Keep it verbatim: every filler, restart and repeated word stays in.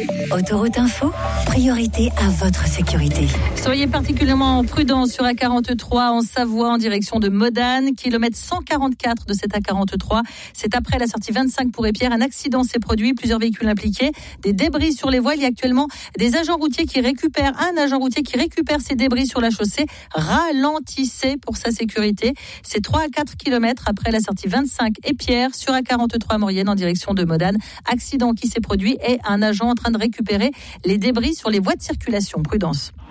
Autoroute Info, priorité à votre sécurité. Soyez particulièrement prudents sur A quarante-trois en Savoie en direction de Modane, kilomètre cent quarante-quatre de cette A quarante-trois. C'est après la sortie vingt-cinq pour Épierre. Un accident s'est produit, plusieurs véhicules impliqués, des débris sur les voies. Il y a actuellement des agents routiers qui récupèrent, un agent routier qui récupère ces débris sur la chaussée. Ralentissez pour sa sécurité. C'est trois à quatre kilomètres après la sortie vingt-cinq Épierre sur A quarante-trois Maurienne en direction de Modane. Accident qui s'est produit et un agent en train de récupérer les débris sur les voies de circulation. Prudence.